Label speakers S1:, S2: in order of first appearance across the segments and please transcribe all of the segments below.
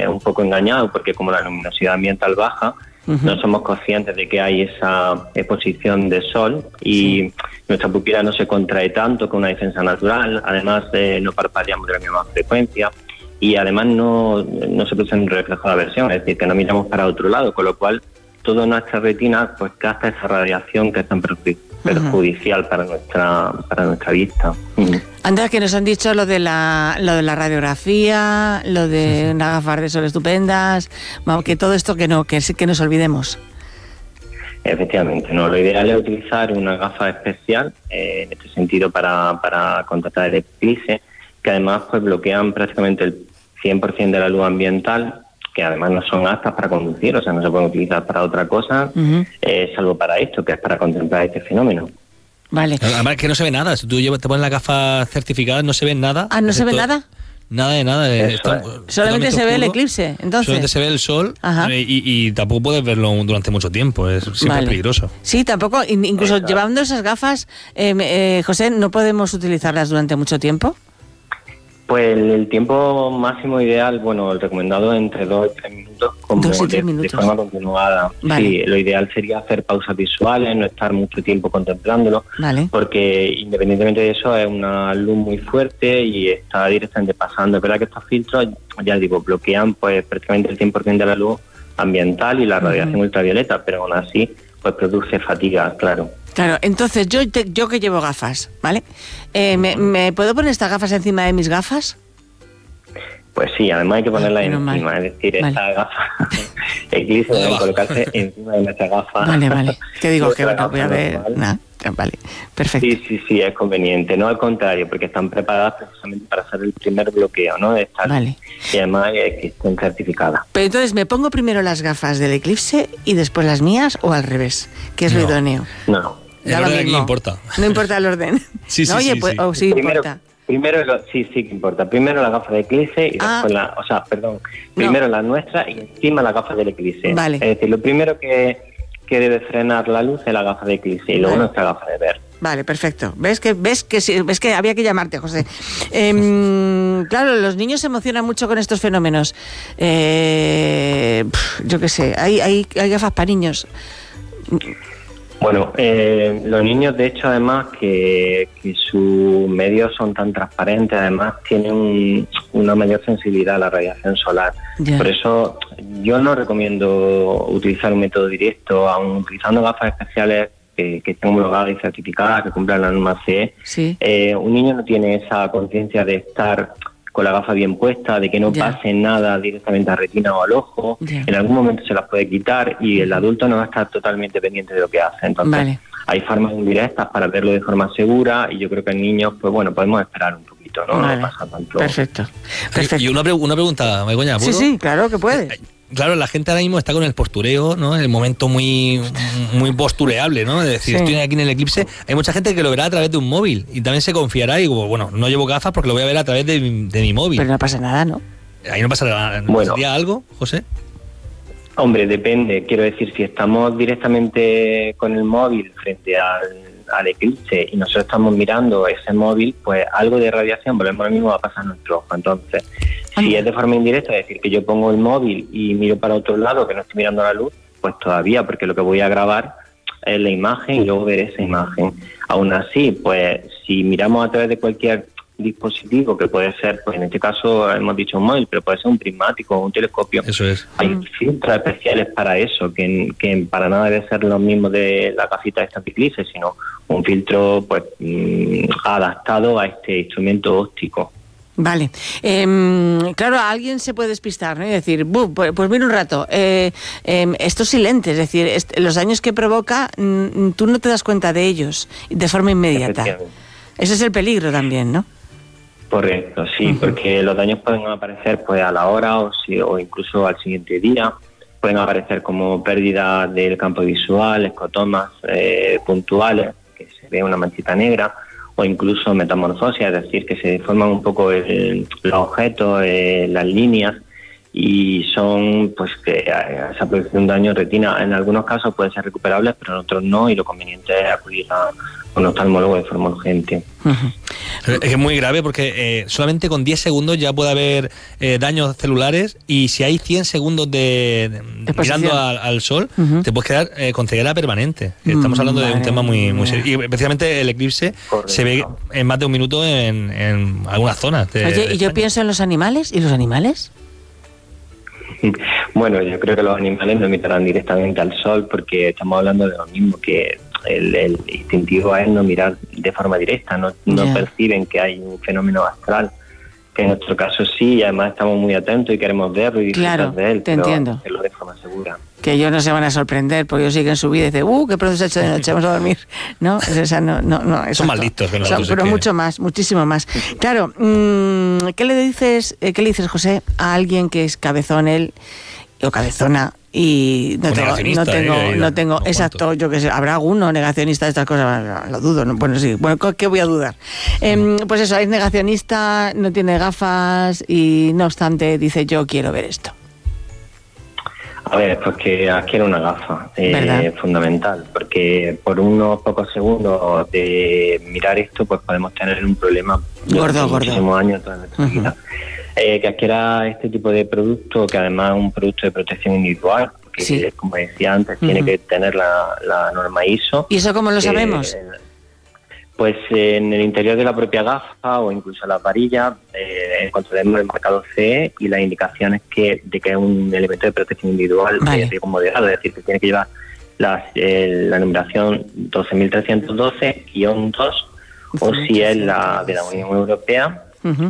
S1: un poco engañados, porque como la luminosidad ambiental baja, no somos conscientes de que hay esa exposición de sol y nuestra pupila no se contrae tanto con una defensa natural. Además, no parpadeamos de la misma frecuencia y además no se produce un reflejo de aversión, es decir, que no miramos para otro lado, con lo cual toda nuestra retina pues capta esa radiación que es tan perjudicial para nuestra vista.
S2: Antes que nos han dicho lo de la radiografía, lo de unas gafas de sol estupendas, vamos, que todo esto que nos olvidemos.
S1: Efectivamente, no. Lo ideal es utilizar una gafa especial, en este sentido para contratar el eclipse, que además pues bloquean prácticamente el 100% de la luz ambiental, que además no son aptas para conducir, o sea, no se pueden utilizar para otra cosa, salvo para esto, que es para contemplar este fenómeno.
S2: Vale.
S3: Además que no se ve nada, si tú te pones las gafas certificadas no se ve nada.
S2: Ah, ¿no se ve nada?
S3: Nada de nada.
S2: Solamente se ve el eclipse, entonces.
S3: Solamente se ve el sol y tampoco puedes verlo durante mucho tiempo, es siempre peligroso.
S2: Sí, tampoco, incluso llevando esas gafas, José, ¿no podemos utilizarlas durante mucho tiempo?
S1: Pues el tiempo máximo ideal, bueno, el recomendado entre 2 y 3 minutos, como
S2: 2 y 3 minutos.
S1: De forma continuada.
S2: Vale.
S1: Sí, lo ideal sería hacer pausas visuales, no estar mucho tiempo contemplándolo, porque independientemente de eso es una luz muy fuerte y está directamente pasando. Es verdad que estos filtros, ya digo, bloquean pues prácticamente el 100% de la luz ambiental y la radiación ultravioleta, pero aún así pues produce fatiga, claro.
S2: Claro, entonces yo que llevo gafas, ¿vale? ¿Me puedo poner estas gafas encima de mis gafas?
S1: Pues sí, además hay que ponerlas encima, es decir, esta gafa eclipse debe colocarse encima de nuestra gafa.
S2: Vale, que digo que bueno, voy a ver... Vale, perfecto.
S1: Sí, es conveniente, no al contrario, porque están preparadas precisamente para hacer el primer bloqueo, ¿no? De estar, y además que estén certificadas.
S2: Pero entonces, ¿me pongo primero las gafas del eclipse y después las mías o al revés? ¿Qué es lo idóneo?
S1: No.
S3: El orden aquí importa.
S2: No importa el orden.
S3: Sí.
S2: Oye, pues, sí importa.
S1: Primero sí que importa. Primero la gafa de eclipse y después primero la nuestra y encima la gafa del eclipse.
S2: Vale.
S1: Es decir, lo primero que debe frenar la luz es la gafa de eclipse y luego nuestra gafa de ver.
S2: Vale, perfecto. ¿Ves que había que llamarte, José? Claro, los niños se emocionan mucho con estos fenómenos. Yo qué sé, hay gafas para niños.
S1: Bueno, los niños, de hecho, además, que sus medios son tan transparentes, además tienen una mayor sensibilidad a la radiación solar.
S2: Ya.
S1: Por eso yo no recomiendo utilizar un método directo, aun utilizando gafas especiales que estén homologadas y certificadas, que cumplan la norma CE.
S2: Sí.
S1: Un niño no tiene esa conciencia de estar con la gafa bien puesta, de que no pase nada directamente a la retina o al ojo. En algún momento se las puede quitar y el adulto no va a estar totalmente pendiente de lo que hace. Entonces, hay formas indirectas para verlo de forma segura y yo creo que en niños, pues bueno, podemos esperar un poquito, ¿no? No pasa tanto.
S2: Perfecto.
S3: Y una pregunta, Begoña, ¿puedo?
S2: Sí, claro que puedes.
S3: Claro, la gente ahora mismo está con el postureo, ¿no? El momento muy postureable, ¿no? Es decir, estoy aquí en el eclipse. Hay mucha gente que lo verá a través de un móvil y también se confiará y digo, bueno, no llevo gafas porque lo voy a ver a través de mi móvil.
S2: Pero no pasa nada, ¿no?
S3: Ahí no pasa nada. ¿Sería algo, José?
S1: Hombre, depende. Quiero decir, si estamos directamente con el móvil frente al eclipse y nosotros estamos mirando ese móvil, pues algo de radiación, volvemos al mismo, va a pasar a nuestro ojo. Entonces, si es de forma indirecta, es decir, que yo pongo el móvil y miro para otro lado, que no estoy mirando la luz, pues todavía, porque lo que voy a grabar es la imagen y luego veré esa imagen. Aún así, pues si miramos a través de cualquier dispositivo, que puede ser, pues en este caso hemos dicho un móvil, pero puede ser un prismático o un telescopio.
S3: Eso es.
S1: Hay filtros especiales para eso, que para nada debe ser lo mismo de la gafita de esta eclipse, sino un filtro pues adaptado a este instrumento óptico.
S2: Vale. Claro, alguien se puede despistar, ¿no? Y decir, pues mira un rato, esto es silente, es decir, los daños que provoca, tú no te das cuenta de ellos de forma inmediata. Ese es el peligro también, ¿no?
S1: Correcto, sí, porque los daños pueden aparecer pues a la hora o incluso al siguiente día. Pueden aparecer como pérdida del campo visual, escotomas puntuales, que se ve una manchita negra, o incluso metamorfosis, es decir, que se deforman un poco los objetos, las líneas, y son pues que se produce un daño en retina. En algunos casos puede ser recuperable, pero en otros no, y lo conveniente es acudir un oftalmólogo de forma urgente.
S3: Es que es muy grave porque solamente con 10 segundos ya puede haber daños celulares, y si hay 100 segundos de mirando al sol, te puedes quedar con ceguera permanente. Estamos hablando de un tema muy serio. Y especialmente el eclipse se ve en más de un minuto en algunas zonas.
S2: Oye, y yo pienso en los animales. ¿Y los animales?
S1: Bueno, yo creo que los animales no mirarán directamente al sol, porque estamos hablando de lo mismo, que el instintivo es no mirar de forma directa, no perciben que hay un fenómeno astral, que en nuestro caso sí, y además estamos muy atentos y queremos verlo y disfrutar de él, pero hacerlo de forma segura.
S2: Que ellos no se van a sorprender, porque ellos siguen su vida y dicen, ¿qué produce hecho de noche? Vamos a dormir. No,
S3: son más listos que nosotros.
S2: Pero mucho más, muchísimo más. Claro, ¿qué le dices, José, a alguien que es cabezón él, o cabezona, y no tengo exacto, yo que sé, habrá alguno negacionista de estas cosas? Lo dudo, ¿no? Bueno, sí, ¿qué voy a dudar? Pues eso, es negacionista, no tiene gafas y no obstante dice, yo quiero ver esto.
S1: A ver, pues que adquiere una gafa, es fundamental, porque por unos pocos segundos de mirar esto, pues podemos tener un problema
S2: gordo.
S1: Muchísimos años toda nuestra vida. Que adquiera este tipo de producto, que además es un producto de protección individual, porque como decía antes, tiene que tener la norma ISO.
S2: ¿Y eso cómo lo sabemos?
S1: Pues en el interior de la propia gafa o incluso las varillas encontraremos el marcado CE y las indicaciones de que es un elemento de protección individual de riesgo moderado, es decir, que tiene que llevar la numeración 12.312-2, o si es la de la Unión Europea,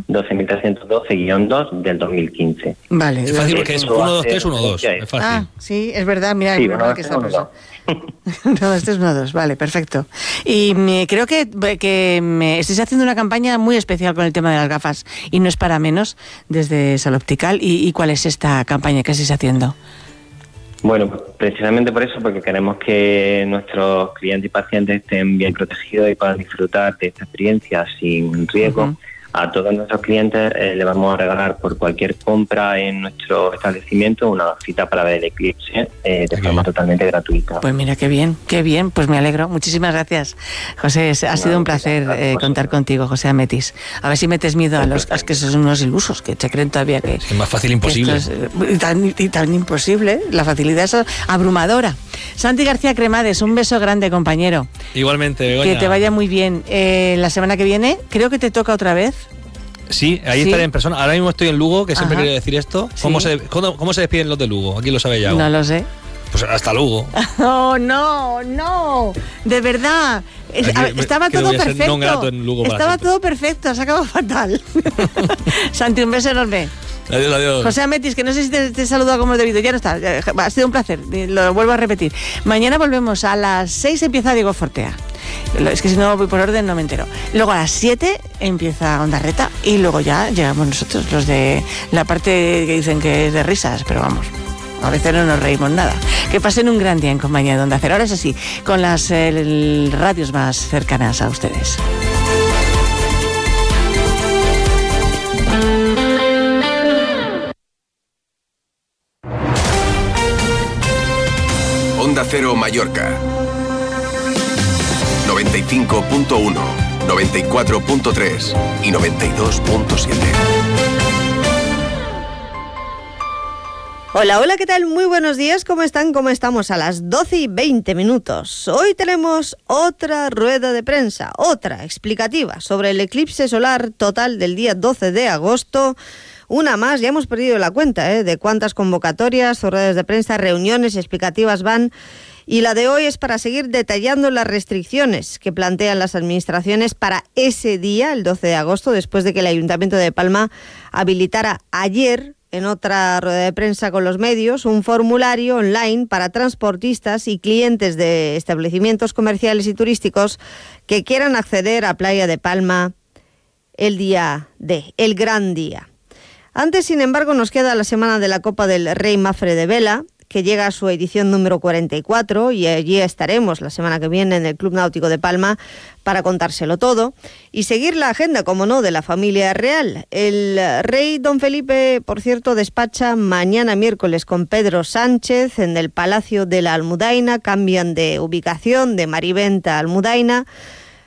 S1: 12.312-2 del 2015.
S3: Vale. Es fácil porque es 1, 2, 3, 1, 2. Es fácil.
S2: Sí, es verdad. Mira,
S1: sí,
S2: que está puesto. 1, 2, 3, 1, 2. Vale, perfecto. Y creo que estáis haciendo una campaña muy especial con el tema de las gafas, y no es para menos, desde Saloptical. ¿Y cuál es esta campaña que estáis haciendo?
S1: Bueno, precisamente por eso, porque queremos que nuestros clientes y pacientes estén bien protegidos y puedan disfrutar de esta experiencia sin riesgo. A todos nuestros clientes le vamos a regalar por cualquier compra en nuestro establecimiento una cita para ver el eclipse de forma totalmente gratuita.
S2: Pues mira, qué bien, pues me alegro. Muchísimas gracias, José. Ha sido un placer contar contigo, José Ametis. A ver si metes miedo a los que son unos ilusos, que se creen todavía que...
S3: Es más fácil imposible.
S2: Tan imposible, la facilidad es abrumadora. Santi García Cremades, un beso grande, compañero.
S3: Igualmente, Begoña.
S2: Que te vaya muy bien. La semana que viene, creo que te toca otra vez.
S3: Sí, ahí estaré en persona. Ahora mismo estoy en Lugo, que siempre quería decir esto. ¿Cómo se despiden los de Lugo? Aquí lo sabe ya.
S2: No lo sé.
S3: Pues hasta Lugo.
S2: Oh, no. De verdad. Estaba todo perfecto. Estaba todo perfecto. Se acabó fatal. Santi, un beso enorme.
S3: Adiós.
S2: José Ametis, que no sé si te he saludado como debido. Ya no está. Ha sido un placer. Lo vuelvo a repetir. Mañana volvemos. A las 6 empieza Diego Fortea. Es que si no voy por orden no me entero. Luego a las 7 empieza Onda Reta y luego ya llegamos nosotros, los de la parte que dicen que es de risas, pero vamos, a veces no nos reímos nada. Que pasen un gran día en compañía de Onda Cero. Ahora es así, con las radios más cercanas a ustedes.
S4: Onda Cero Mallorca 95.1, 94.3 y 92.7.
S5: Hola, ¿qué tal? Muy buenos días, ¿cómo están? ¿Cómo estamos? A las 12:20. Hoy tenemos otra rueda de prensa, otra explicativa sobre el eclipse solar total del día 12 de agosto. Una más, ya hemos perdido la cuenta de cuántas convocatorias, ruedas de prensa, reuniones explicativas van. Y la de hoy es para seguir detallando las restricciones que plantean las administraciones para ese día, el 12 de agosto, después de que el Ayuntamiento de Palma habilitara ayer, en otra rueda de prensa con los medios, un formulario online para transportistas y clientes de establecimientos comerciales y turísticos que quieran acceder a Playa de Palma el gran día. Antes, sin embargo, nos queda la semana de la Copa del Rey Mafre de Vela, que llega a su edición número 44, y allí estaremos la semana que viene en el Club Náutico de Palma para contárselo todo y seguir la agenda, como no, de la familia real. El rey don Felipe, por cierto, despacha mañana miércoles con Pedro Sánchez en el Palacio de la Almudaina. Cambian de ubicación de Mariventa a Almudaina.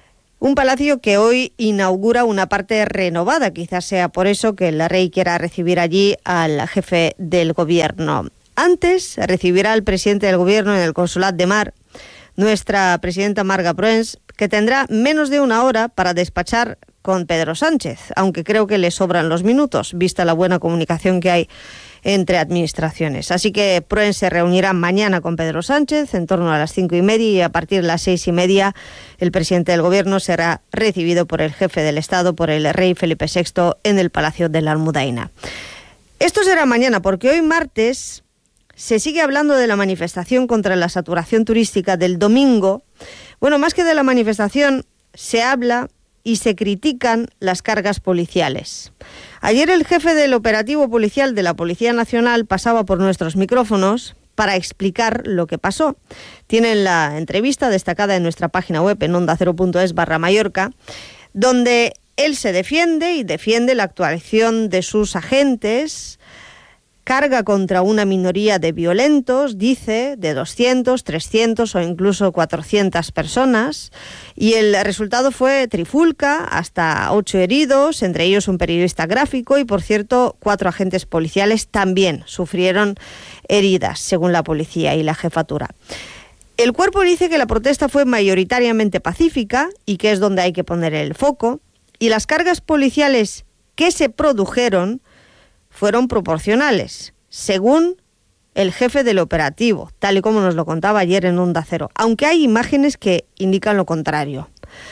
S5: Un palacio que hoy inaugura una parte renovada. Quizás sea por eso que el rey quiera recibir allí al jefe del gobierno. Antes recibirá al presidente del gobierno en el Consolat de Mar, nuestra presidenta Marga Proens, que tendrá menos de una hora para despachar con Pedro Sánchez, aunque creo que le sobran los minutos, vista la buena comunicación que hay entre administraciones. Así que Proens se reunirá mañana con Pedro Sánchez en torno a las 5:30 y a partir de las 6:30 el presidente del gobierno será recibido por el jefe del Estado, por el rey Felipe VI, en el Palacio de la Almudaina. Esto será mañana, porque hoy martes se sigue hablando de la manifestación contra la saturación turística del domingo. Bueno, más que de la manifestación, se habla y se critican las cargas policiales. Ayer el jefe del operativo policial de la Policía Nacional pasaba por nuestros micrófonos para explicar lo que pasó. Tienen la entrevista destacada en nuestra página web en ondacero.es/Mallorca, donde él se defiende y defiende la actuación de sus agentes. Carga contra una minoría de violentos, dice, de 200, 300 o incluso 400 personas. Y el resultado fue trifulca, hasta 8 heridos, entre ellos un periodista gráfico y, por cierto, 4 agentes policiales también sufrieron heridas, según la policía y la jefatura. El cuerpo dice que la protesta fue mayoritariamente pacífica y que es donde hay que poner el foco. Y las cargas policiales que se produjeron fueron proporcionales, según el jefe del operativo, tal y como nos lo contaba ayer en Onda Cero, aunque hay imágenes que indican lo contrario.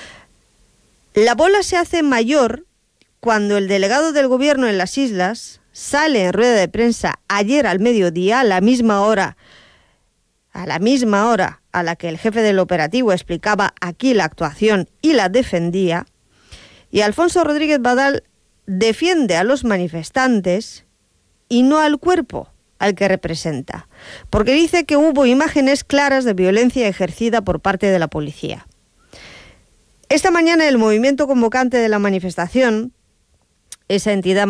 S5: La bola se hace mayor cuando el delegado del gobierno en las islas sale en rueda de prensa ayer al mediodía, a la misma hora a la que el jefe del operativo explicaba aquí la actuación y la defendía, y Alfonso Rodríguez Badal defiende a los manifestantes y no al cuerpo al que representa, porque dice que hubo imágenes claras de violencia ejercida por parte de la policía. Esta mañana el movimiento convocante de la manifestación, esa entidad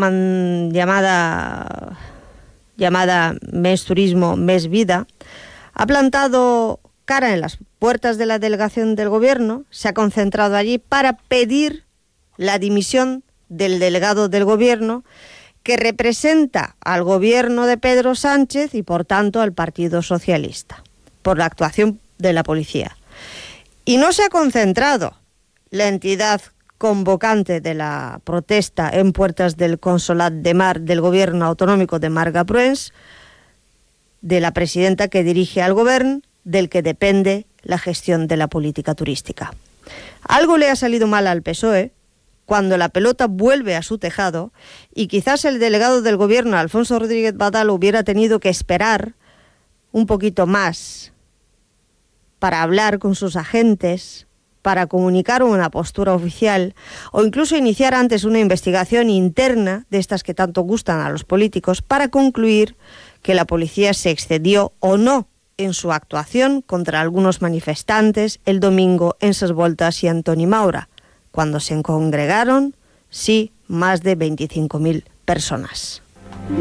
S5: llamada Més Turismo, Més Vida, ha plantado cara en las puertas de la delegación del gobierno, se ha concentrado allí para pedir la dimisión del delegado del gobierno que representa al gobierno de Pedro Sánchez y por tanto al Partido Socialista, por la actuación de la policía. Y no se ha concentrado la entidad convocante de la protesta en puertas del Consolat de Mar del gobierno autonómico de Marga Proens, de la presidenta que dirige al gobierno, del que depende la gestión de la política turística. Algo le ha salido mal al PSOE cuando la pelota vuelve a su tejado y quizás el delegado del gobierno, Alfonso Rodríguez Badal, hubiera tenido que esperar un poquito más para hablar con sus agentes, para comunicar una postura oficial o incluso iniciar antes una investigación interna de estas que tanto gustan a los políticos para concluir que la policía se excedió o no en su actuación contra algunos manifestantes el domingo en Ses Voltas y Antoni Maura, cuando se congregaron, sí, más de 25.000 personas.